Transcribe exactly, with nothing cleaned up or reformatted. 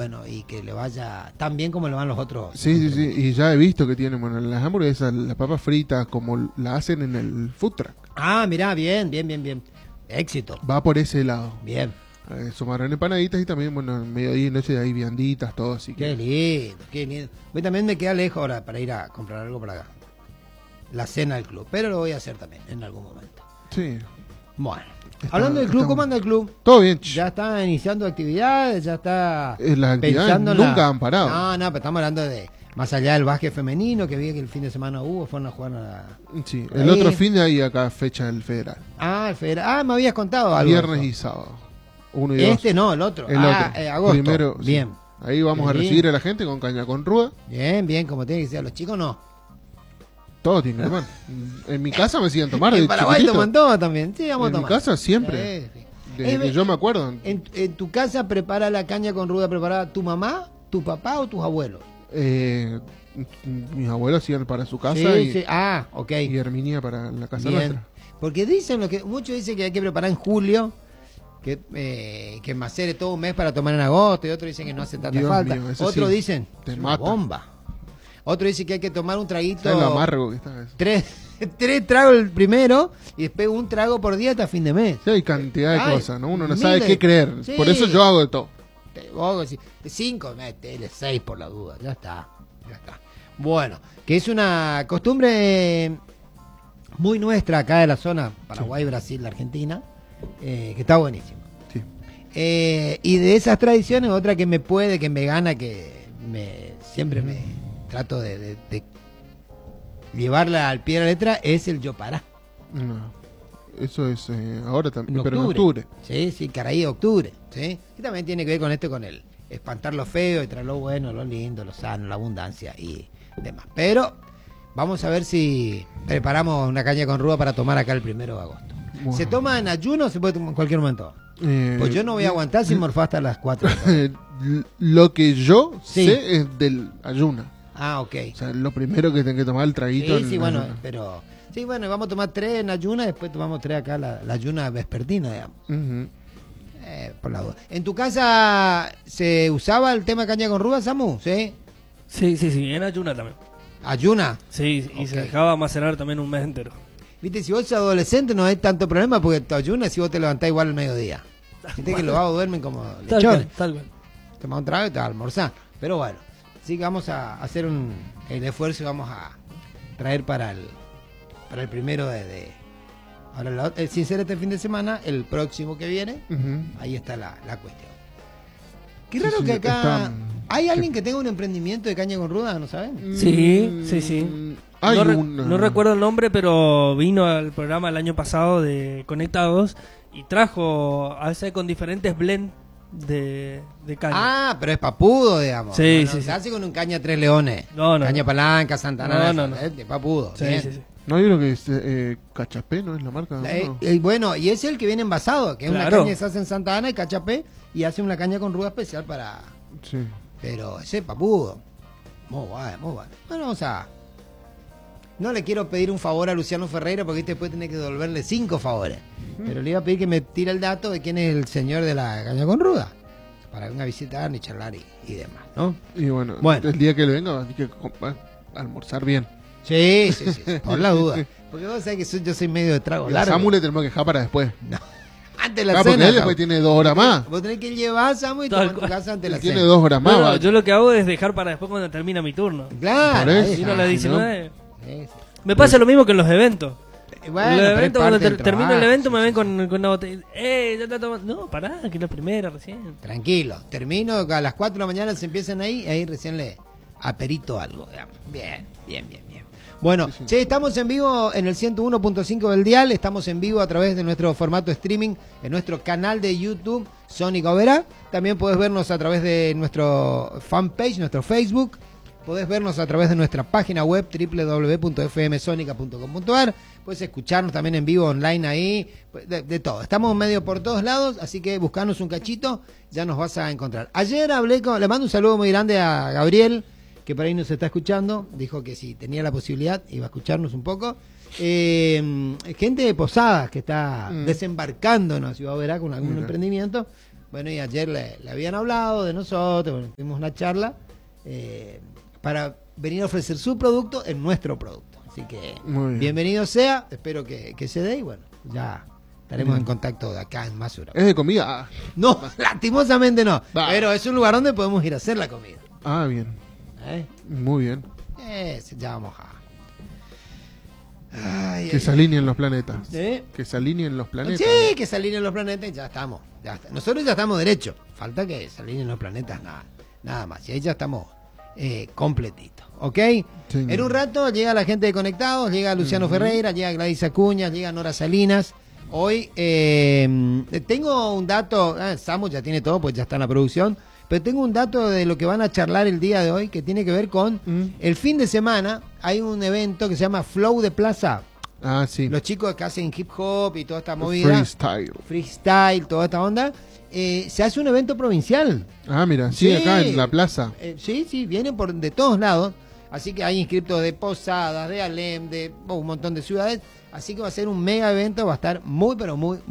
bueno, y que le vaya tan bien como le van los otros. Sí, sí, sí, y ya he visto que tienen, bueno, las hamburguesas, las papas fritas, como la hacen en el food truck. Ah, mirá, bien, bien, bien, bien. Éxito. Va por ese lado. Bien. Eh, Somarán empanaditas y también, bueno, mediodía y noche ahí vianditas, todo así. Qué que... lindo, qué lindo. Hoy también me queda lejos ahora para ir a comprar algo para acá. La cena del club, pero lo voy a hacer también en algún momento. Sí. Bueno, Está, hablando del club, está... ¿cómo anda el club? Todo bien. Ya está iniciando actividades, ya está eh, Las actividades pensando en nunca la... han parado. No, no, pero estamos hablando de más allá del básquet femenino, que vi que el fin de semana hubo, fueron a jugar a... Sí, el ahí. otro fin de ahí acá fecha el federal. Ah, el federal. Ah, me habías contado algo. Viernes y sábado. Uno y Este dos. no, el otro. El ah, otro. eh, agosto. Primero, sí. Bien. Ahí vamos Bien. a recibir a la gente con caña con ruda. Bien, bien, como tiene que ser. Los chicos no. Todo tiene que tomar. En mi casa me siguen tomar. En de Paraguay chiquitito. toman todo también. Sí, vamos En a mi tomar. casa siempre. Sí, sí. Desde Es que ve- yo me acuerdo. En, en tu casa prepara la caña con ruda preparada tu mamá, tu papá o tus abuelos. Eh, mis abuelos hacían para su casa Sí, y, sí. Ah, ok. y Herminia para la casa Bien. nuestra. Porque dicen lo que muchos dicen que hay que preparar en julio, que eh, que macere todo un mes para tomar en agosto, y otros dicen que no hace tanta Dios falta. mío, eso Otros sí, dicen te es una mata. bomba. Otro dice que hay que tomar un traguito. ¿Sabes lo amargo que está eso? Tres, tres tragos el primero y después un trago por día hasta fin de mes. Sí, hay cantidad de Ay, cosas, ¿no? Uno no miles sabe de- qué creer. Sí. Por eso yo hago de todo. Te- vos decís, de cinco, metele seis por la duda. Ya está, ya está. Bueno, que es una costumbre muy nuestra acá de la zona, Paraguay, Brasil, Argentina, eh, que está buenísima. Sí. Eh, y de esas tradiciones, otra que me puede, que me gana, que me siempre me trato de, de- de llevarla al pie de la letra, es el yopará. No. Eso es eh, ahora también, En pero en octubre. octubre. Sí, sí, caraí de octubre. ¿Sí? Y también tiene que ver con esto, con el espantar lo feo y traer lo bueno, lo lindo, lo sano, la abundancia y demás. Pero vamos a ver si preparamos una caña con ruda para tomar acá el primero de agosto. Wow. ¿Se toma en ayuno o se puede tomar en cualquier momento? Eh, Pues yo no voy a aguantar sin morfar hasta las cuatro. Lo que yo Sí. sé es del ayuno. Ah, ok. O sea, lo primero que tengo que tomar el traguito. Sí, en sí, bueno, ayuno. pero... Sí, bueno, vamos a tomar tres en ayuna, después tomamos tres acá, la, la ayuna vespertina, digamos. Ujú. Eh, por la duda. ¿En tu casa se usaba el tema caña con ruda, Samu? ¿Sí? Sí, sí, sí, en ayuna también. ¿Ayuna? Sí, y Ok. se dejaba macerar también un mes entero. Viste, si vos sos adolescente no hay tanto problema porque tu ayuna si vos te levantás igual al mediodía. Viste que los vagos duermen como Tal lechones. cual, tal cual. Tomás un trago y te vas a almorzar. Pero bueno, sí que vamos a hacer un, el esfuerzo y vamos a traer para el para el primero de... de- ahora, la, el sin ser este fin de semana, el próximo que viene, Ujú. ahí está la, la cuestión. Qué Sí, raro sí, que acá... está- ¿Hay alguien que tenga un emprendimiento de caña con ruda? ¿No saben? Sí, sí, sí. Mm, Hay no, re- una- no recuerdo el nombre, pero vino al programa el año pasado de Conectados y trajo, a veces con diferentes blends de, de caña. Ah, pero es papudo, digamos. Sí, No, no, sí, se sí. hace con un caña tres leones. No, no, Caña no. palanca, Santana. No, no, no. De papudo. Sí, bien. sí, sí. No hay uno que es eh, Cachapé, ¿no es la marca? Eh, No. eh, bueno, y es el que viene envasado, que es una Claro. caña que se hace en Santa Ana y Cachapé, y hace una caña con ruda especial para... Sí. Pero ese papudo. Muy bueno, muy bueno. Bueno, vamos a... No le quiero pedir un favor a Luciano Ferreira porque después tiene que devolverle cinco favores. Pero le iba a pedir que me tire el dato de quién es el señor de la caña con ruda. Para venga a visitar y charlar y, y demás, ¿no? Y bueno, Bueno. el día que le venga, hay que com- a- almorzar bien. Sí, sí, sí, por la duda. Porque vos sabés que soy- yo soy medio de trago Y a largo. Samu le tenemos que dejar para después. Antes de la Ah, porque cena. él después Samu. tiene dos horas más. Vos tenés que llevar a Samu y Tal tomar en tu cual. casa antes de la Él tiene cena. dos horas más. No, no, va. yo lo que hago es dejar para después cuando termina mi turno. Claro. Por eso. ahí Si no, a está. las si no- diecinueve. Sí, sí. Me pasa lo mismo que en los eventos. Eh, Bueno, en los pero es eventos, parte cuando del ter- termino el trabajo, evento, sí, me sí, ven sí. con, con una botella. ¡Eh! Ya está tomando. No, pará, que es la primera recién. Tranquilo. Termino, a las cuatro de la mañana se empiezan ahí y ahí recién le aperito algo. digamos. Bien, bien, bien, bien. Bueno, Sí, sí. che, estamos en vivo en el ciento uno punto cinco del dial, estamos en vivo a través de nuestro formato streaming en nuestro canal de YouTube, Sónica Oberá. También podés vernos a través de nuestro fanpage, nuestro Facebook. Podés vernos a través de nuestra página web doble u doble u doble u punto f m sonica punto com punto a r. Puedes escucharnos también en vivo online ahí, de, de todo. Estamos medio por todos lados, así que buscanos un cachito, ya nos vas a encontrar. Ayer hablé con, le mando un saludo muy grande a Gabriel, que por ahí nos está escuchando. Dijo que si tenía la posibilidad iba a escucharnos un poco. Eh, gente de Posadas que está Mm. desembarcando en la ciudad de Verá con algún Mira. emprendimiento. Bueno, y ayer le, le habían hablado de nosotros, bueno, tuvimos una charla eh, para venir a ofrecer su producto en nuestro producto. Así que Muy bien. bienvenido sea, espero que, que se dé y bueno, ya estaremos Bien. en contacto de acá en Masura. ¿Es de comida? Ah, No, lastimosamente no, Va. pero es un lugar donde podemos ir a hacer la comida. ah, bien. ¿eh? Muy bien. Eh, ya vamos a... Ay, Que ay, se alineen los planetas. ¿eh? Que se alineen los planetas. Sí, que se alineen los planetas y ya estamos. Ya está. Nosotros ya estamos derechos. Falta que se alineen los planetas, nada, nada más. Y ahí ya estamos eh, completitos. ¿Ok? Sí. En un rato llega la gente de Conectados, llega Luciano Ujú. Ferreira, llega Gladys Acuña, llega Nora Salinas. Hoy eh, tengo un dato, ah, Samu ya tiene todo, pues ya está en la producción. Pero tengo un dato de lo que van a charlar el día de hoy que tiene que ver con Mm. el fin de semana. Hay un evento que se llama Flow de Plaza. Ah, sí. Los chicos que hacen hip hop y toda esta movida, Freestyle. freestyle, toda esta onda, eh, se hace un evento provincial. Ah, mira, sí, Sí. acá en la plaza. Eh, sí, sí, vienen por de todos lados. Así que hay inscriptos de Posadas, de Alem, de oh, un montón de ciudades. Así que va a ser un mega evento, va a estar muy, pero muy,